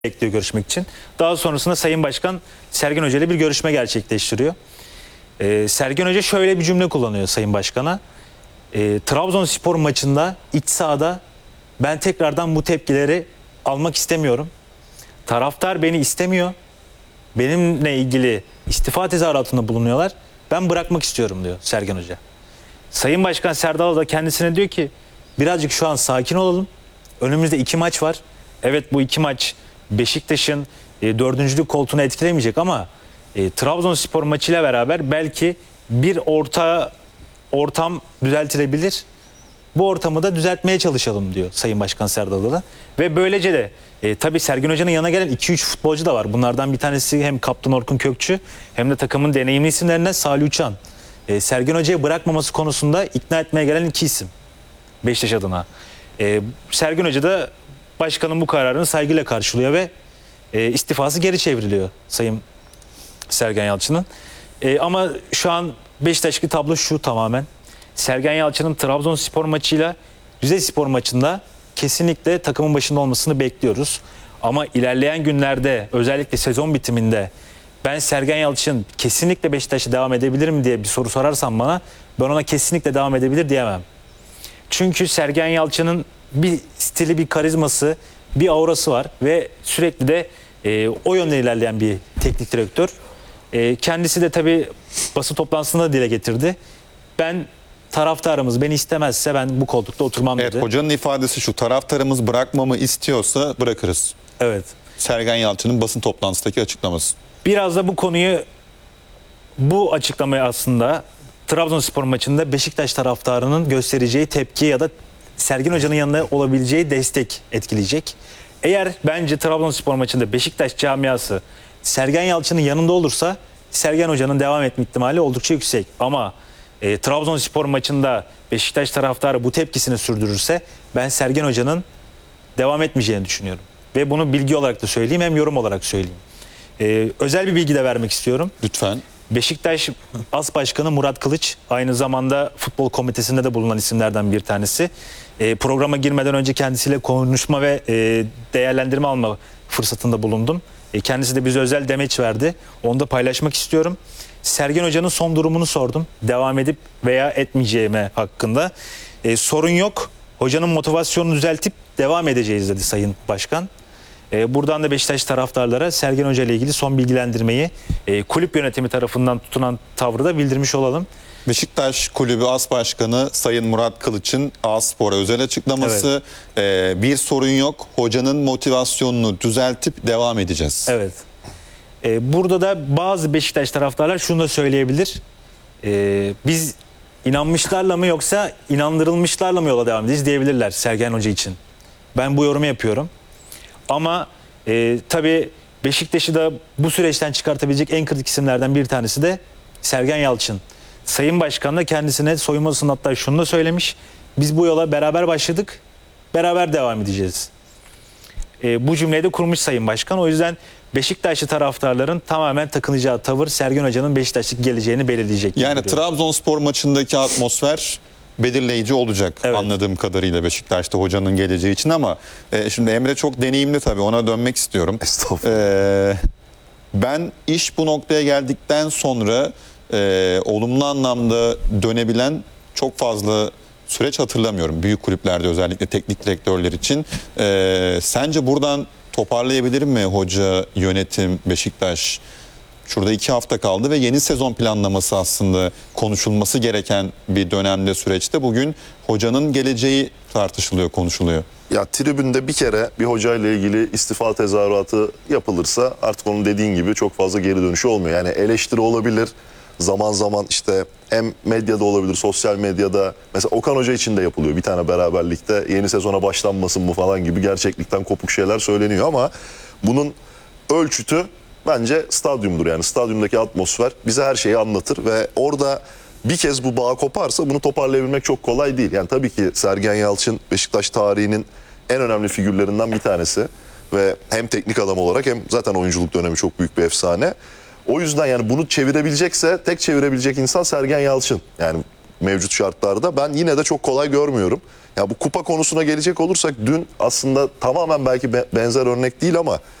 bekliyor görüşmek için. Daha sonrasında Sayın Başkan Sergen Hoca ile bir görüşme gerçekleştiriyor. Sergen Hoca şöyle bir cümle kullanıyor Sayın Başkan'a. Trabzonspor maçında iç sahada ben tekrardan bu tepkileri almak istemiyorum. Taraftar beni istemiyor. Benimle ilgili istifa tezahüratında bulunuyorlar. Ben bırakmak istiyorum diyor Sergen Hoca. Sayın Başkan Serdal da kendisine diyor ki birazcık şu an sakin olalım. Önümüzde 2 maç var. Evet, bu 2 maç Beşiktaş'ın dördüncülük koltuğunu etkilemeyecek ama Trabzonspor maçıyla beraber belki bir ortam düzeltilebilir. Bu ortamı da düzeltmeye çalışalım diyor Sayın Başkan Serdal da. Ve böylece de tabii Sergen Hoca'nın yanına gelen 2-3 futbolcu da var. Bunlardan bir tanesi hem Kaptan Orkun Kökçü hem de takımın deneyimli isimlerinden Salih Uçan. Sergen Hoca'yı bırakmaması konusunda ikna etmeye gelen 2 isim Beşiktaş adına. Sergen Hoca da başkanın bu kararını saygıyla karşılıyor ve istifası geri çevriliyor Sayın Sergen Yalçın'ın. Ama şu an Beşiktaş'taki tablo şu tamamen. Sergen Yalçın'ın Trabzonspor maçıyla Rizespor maçında kesinlikle takımın başında olmasını bekliyoruz. Ama ilerleyen günlerde özellikle sezon bitiminde ben Sergen Yalçın kesinlikle Beşiktaş'a devam edebilir mi diye bir soru sorarsan bana, ben ona kesinlikle devam edebilir diyemem. Çünkü Sergen Yalçın'ın bir stili, bir karizması, bir aurası var ve sürekli de o yönde ilerleyen bir teknik direktör. Kendisi de tabii basın toplantısında dile getirdi. Ben taraftarımız beni istemezse ben bu koltukta oturmam dedi. Evet, hocanın ifadesi şu: taraftarımız bırakmamı istiyorsa bırakırız. Evet. Sergen Yalçın'ın basın toplantısındaki açıklaması. Biraz da bu açıklamayı aslında Trabzonspor maçında Beşiktaş taraftarının göstereceği tepki ya da Sergen Hoca'nın yanında olabileceği destek etkileyecek. Eğer bence Trabzonspor maçında Beşiktaş camiası Sergen Yalçın'ın yanında olursa Sergen Hoca'nın devam etme ihtimali oldukça yüksek. Ama Trabzonspor maçında Beşiktaş taraftarı bu tepkisini sürdürürse ben Sergen Hoca'nın devam etmeyeceğini düşünüyorum. Ve bunu bilgi olarak da söyleyeyim, hem yorum olarak söyleyeyim. Özel bir bilgi de vermek istiyorum. Lütfen. Beşiktaş As Başkanı Murat Kılıç aynı zamanda futbol komitesinde de bulunan isimlerden bir tanesi. Programa girmeden önce kendisiyle konuşma ve değerlendirme alma fırsatında bulundum. Kendisi de bize özel demeç verdi. Onu da paylaşmak istiyorum. Sergen Hoca'nın son durumunu sordum. Devam edip veya etmeyeceğime hakkında. Sorun yok. Hocanın motivasyonunu düzeltip devam edeceğiz dedi Sayın Başkan. Buradan da Beşiktaş taraftarlara Sergen Hoca ile ilgili son bilgilendirmeyi kulüp yönetimi tarafından tutulan tavrı da bildirmiş olalım. Beşiktaş Kulübü As Başkanı Sayın Murat Kılıç'ın A-Spor'a özel açıklaması. Evet. Bir sorun yok. Hocanın motivasyonunu düzeltip devam edeceğiz. Evet. Burada da bazı Beşiktaş taraftarlar şunu da söyleyebilir. Biz inanmışlarla mı yoksa inandırılmışlarla mı yola devam edeceğiz diyebilirler Sergen Hoca için. Ben bu yorumu yapıyorum. Ama tabii Beşiktaş'ı da bu süreçten çıkartabilecek en kritik isimlerden bir tanesi de Sergen Yalçın. Sayın Başkan da kendisine soyunma odasında hatta şunu da söylemiş. Biz bu yola beraber başladık, beraber devam edeceğiz. Bu cümleyi de kurmuş Sayın Başkan. O yüzden Beşiktaşlı taraftarların tamamen takınacağı tavır Sergen Hoca'nın Beşiktaş'taki geleceğini belirleyecek. Yani Trabzonspor maçındaki atmosfer belirleyici olacak, evet, anladığım kadarıyla Beşiktaş'ta hocanın geleceği için. Ama şimdi Emre çok deneyimli, tabii ona dönmek istiyorum. Estağfurullah. Ben iş bu noktaya geldikten sonra olumlu anlamda dönebilen çok fazla süreç hatırlamıyorum. Büyük kulüplerde özellikle teknik direktörler için. Sence buradan toparlayabilir mi hoca, yönetim, Beşiktaş? Şurada 2 hafta kaldı ve yeni sezon planlaması aslında konuşulması gereken bir dönemde, süreçte bugün hocanın geleceği tartışılıyor, konuşuluyor. Ya tribünde bir kere bir hocayla ilgili istifa tezahüratı yapılırsa artık onun dediğin gibi çok fazla geri dönüşü olmuyor. Yani eleştiri olabilir. Zaman zaman işte hem medyada olabilir, sosyal medyada. Mesela Okan Hoca için de yapılıyor. Bir tane beraberlikte yeni sezona başlanmasın mı falan gibi gerçeklikten kopuk şeyler söyleniyor ama bunun ölçütü bence stadyumdur. Yani stadyumdaki atmosfer bize her şeyi anlatır ve orada bir kez bu bağ koparsa bunu toparlayabilmek çok kolay değil. Yani tabii ki Sergen Yalçın Beşiktaş tarihinin en önemli figürlerinden bir tanesi ve hem teknik adam olarak hem zaten oyunculuk dönemi çok büyük bir efsane. O yüzden yani bunu çevirebilecekse tek çevirebilecek insan Sergen Yalçın. Yani mevcut şartlarda ben yine de çok kolay görmüyorum. Ya bu kupa konusuna gelecek olursak dün aslında tamamen belki benzer örnek değil ama